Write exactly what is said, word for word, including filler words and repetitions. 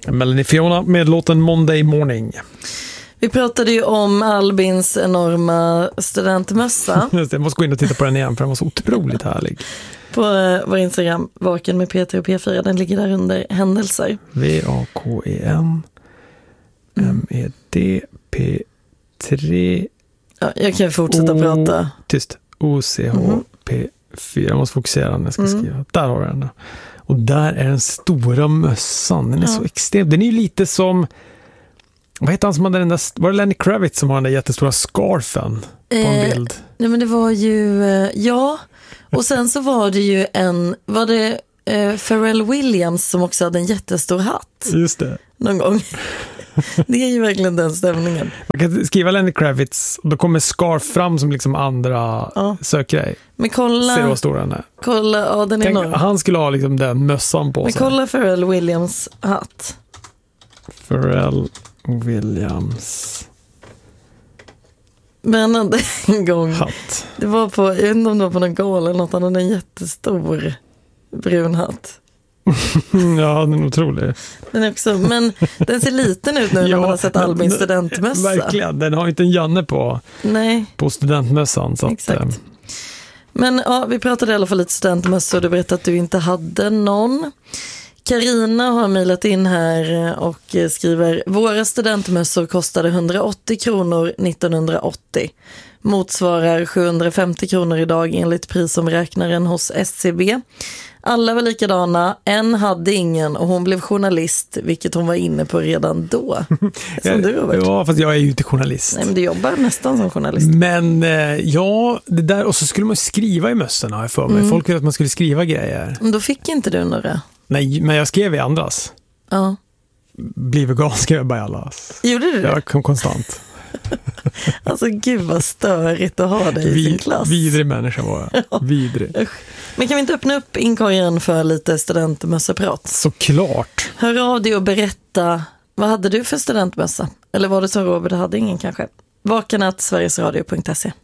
Melanie Fiona med låten Monday Morning. Vi pratade ju om Albins enorma studentmössa. Jag måste gå in och titta på den igen för den var så otroligt härlig. På uh, vår Instagram, Vaken med P tre och P fyra, den ligger där under händelser. V A K E N M E D P tre Ja, jag kan fortsätta o, prata. Tyst. O C H P fyra. Jag måste fokusera när jag ska skriva. Mm. Där har vi den. Och där är den stora mössan. Den är ja. så extrem. Den är ju lite som... Vad heter han som hade den där... Var det Lenny Kravitz som har den där jättestora scarfen på en eh, bild? Nej, men det var ju... Eh, ja. Och sen så var det ju en... Var det eh, Pharrell Williams som också hade en jättestor hatt? Just det. Någon gång. Det är ju verkligen den stämningen. Man kan skriva Lenny Kravitz och då kommer scarf fram som liksom andra ja. sökgrej. Men kolla... Ser du vad stor den är? Kolla, ja den är Tänk, enorm. han skulle ha liksom den mössan på Men sig. Men kolla Pharrell Williams hatt. Pharrell Williams... Men en gång hatt. Det var på, jag vet inte om det var på någon gala eller något, han hade en jättestor brun hatt. Ja, den är otrolig. Den är också, men den ser liten ut nu när ja, man har sett Albins studentmössa. Verkligen, den har inte en Janne på, Nej. på studentmössan. Så exakt. Att, men ja, vi pratade i alla fall lite studentmössa och du berättade att du inte hade någon. Carina har mejlat in här och skriver: våra studentmössor kostade hundraåttio kronor nittonhundraåttio. Motsvarar sjuhundrafemtio kronor idag enligt prisomräknaren hos S C B. Alla var likadana, en hade ingen och hon blev journalist, vilket hon var inne på redan då. Som du, Robert. Ja, fast jag är ju inte journalist. Nej, men du jobbar nästan som journalist. Men ja, det där, och så skulle man skriva i mössorna, har jag för mig. Mm. Folk vet att man skulle skriva grejer. Men då fick inte du några. Nej, men jag skrev i andras. Ja. Bli vegan skrev jag bara i allas. Gjorde du det? Jag kom konstant. Alltså gud vad störigt att ha dig i Vi, sin klass. Vidrig människa var jag. Ja. Vidrig. Men kan vi inte öppna upp inkorgen för lite studentmössaprat? Såklart. Hör av dig och berätta, vad hade du för studentmössa? Eller var det som Robert hade ingen kanske? vaken at sverigesradio punkt se.